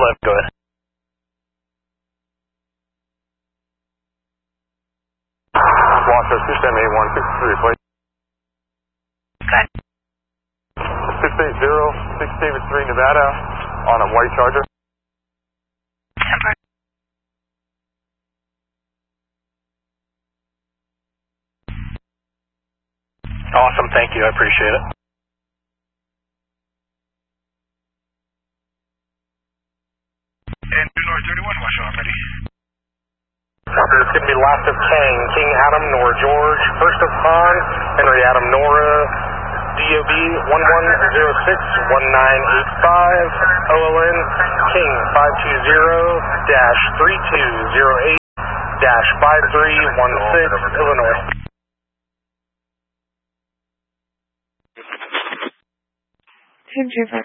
go ahead. Washoe 278-163, please. Good. 680, 6 David 3, Nevada, on a white Charger. Temper. Awesome, thank you, I appreciate it. And North 31, Washoe, I'm ready. It's going to be last of Kang, King Adam, Nora George, first of Han, Henry Adam, Nora, DOB 1106-1985, OLN, King 520-3208-5316, Illinois. Team Trooper.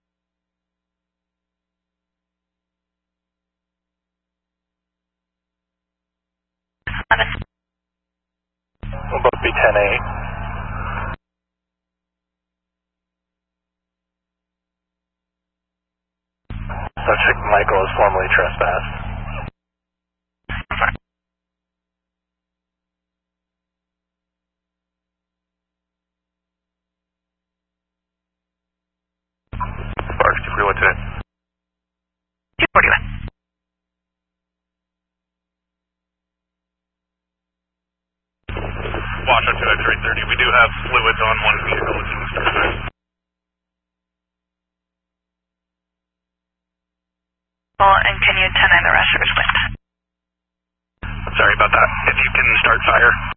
We'll both be 10-8. Subject Michael is formally trespassed. Sparks 241 today. 241. Washoe 2 X-ray 30. We do have fluids on one vehicle. It's in the start. And can you 10-9 the rest of his wind? Sorry about that. If you can start fire.